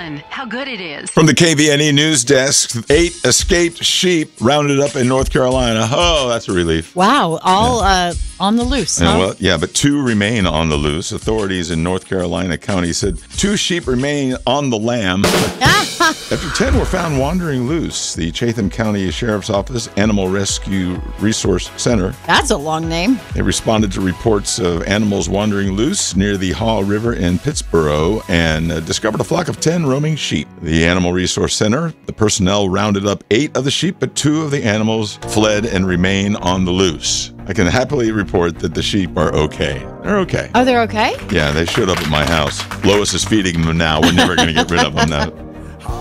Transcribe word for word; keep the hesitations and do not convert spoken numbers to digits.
Allen, how good it is. From the K V N E news desk, eight escaped sheep rounded up in North Carolina. Oh, that's a relief. Wow, all yeah. uh, on the loose, huh? Yeah, well, yeah, but two remain on the loose. Authorities in North Carolina County said two sheep remain on the lam. After ten were found wandering loose, the Chatham County Sheriff's Office Animal Rescue Resource Center. That's a long name. They responded to reports of animals wandering loose near the Haw River in Pittsboro and uh, discovered a flock of ten roaming sheep. The Animal Resource Center, the personnel rounded up eight of the sheep, but two of the animals fled and remain on the loose. I can happily report that the sheep are okay. They're okay. Oh, they're okay? Yeah, they showed up at my house. Lois is feeding them now. We're never going to get rid of them now.